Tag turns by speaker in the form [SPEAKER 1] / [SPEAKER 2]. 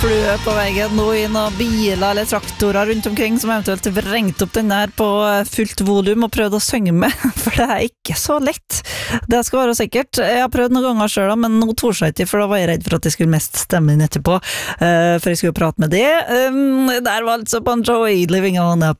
[SPEAKER 1] flue på veien nå i noen biler eller traktorer rundt omkring som eventuelt vrengt opp den der på fullt volum og prøvd å synge med, for det ikke så lett. Det skal være sikkert. Jeg har prøvd noen ganger selv, men nå torde jeg ikke, for da var jeg redd for at jeg skulle mest stemme inn etterpå, for jeg skulle prate med det. Der var altså Bon Jovi, Living on a